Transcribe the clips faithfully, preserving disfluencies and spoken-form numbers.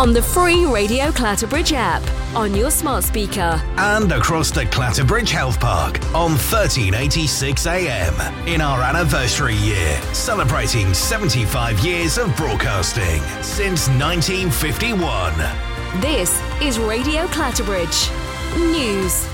on the free Radio Clatterbridge app, on your smart speaker, and across the Clatterbridge Health Park on thirteen eighty-six A M in our anniversary year, celebrating seventy-five years of broadcasting since nineteen fifty-one. This is Radio Clatterbridge News.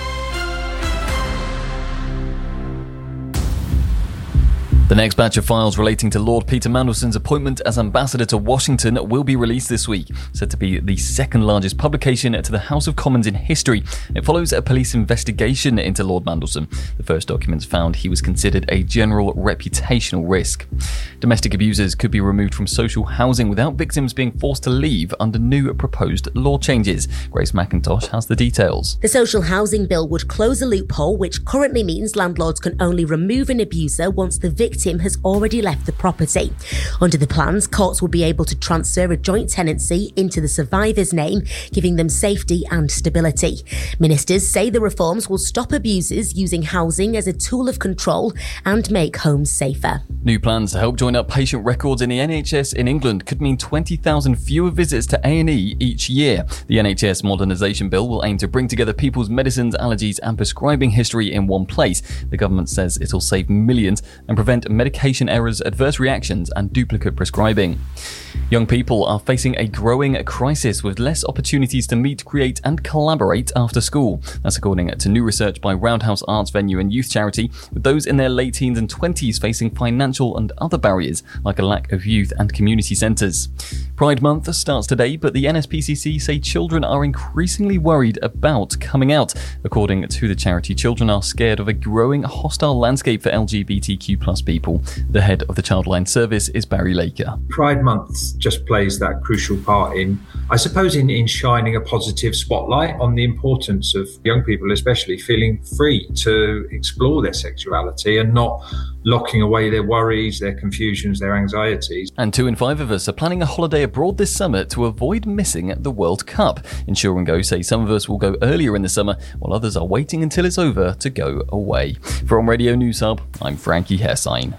The next batch of files relating to Lord Peter Mandelson's appointment as ambassador to Washington will be released this week, said to be the second largest publication to the House of Commons in history. It follows a police investigation into Lord Mandelson. The first documents found he was considered a general reputational risk. Domestic abusers could be removed from social housing without victims being forced to leave under new proposed law changes. Grace McIntosh has the details. The social housing bill would close a loophole which currently means landlords can only remove an abuser once the victim has already left the property. Under the plans, courts will be able to transfer a joint tenancy into the survivor's name, giving them safety and stability. Ministers say the reforms will stop abusers using housing as a tool of control and make homes safer. New plans to help join up patient records in the N H S in England could mean twenty thousand fewer visits to A and E each year. The N H S modernisation bill will aim to bring together people's medicines, allergies and prescribing history in one place. The government says it'll save millions and prevent medication errors, adverse reactions and duplicate prescribing. Young people are facing a growing crisis with less opportunities to meet, create and collaborate after school. That's according to new research by Roundhouse Arts Venue and Youth Charity, with those in their late teens and twenties facing financial and other barriers like a lack of youth and community centres. Pride Month starts today, but the N S P C C say children are increasingly worried about coming out. According to the charity, children are scared of a growing hostile landscape for L G B T Q plus people. The head of the Childline Service is Barry Laker. Pride Month just plays that crucial part in, I suppose, in, in shining a positive spotlight on the importance of young people, especially feeling free to explore their sexuality and not locking away their worries, their confusions, their anxieties. And two in five of us are planning a holiday abroad this summer to avoid missing the World Cup. Insure and Go say some of us will go earlier in the summer, while others are waiting until it's over to go away. From Radio News Hub, I'm Frankie Hessine.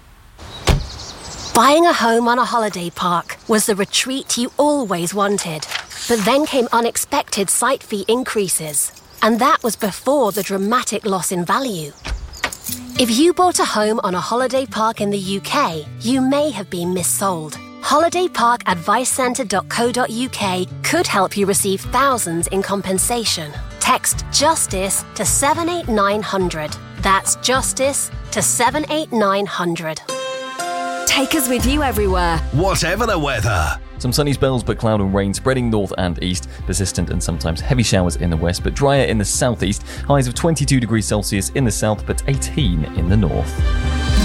Buying a home on a holiday park was the retreat you always wanted. But then came unexpected site fee increases. And that was before the dramatic loss in value. If you bought a home on a holiday park in the U K, you may have been missold. holiday park advice centre dot co dot uk could help you receive thousands in compensation. Text JUSTICE to seven eight nine hundred. That's JUSTICE to seven eight nine hundred. Take us with you everywhere, whatever the weather. Some sunny spells but cloud and rain spreading north and east. Persistent and sometimes heavy showers in the west, but drier in the southeast. Highs of twenty-two degrees Celsius in the south, but eighteen in the north.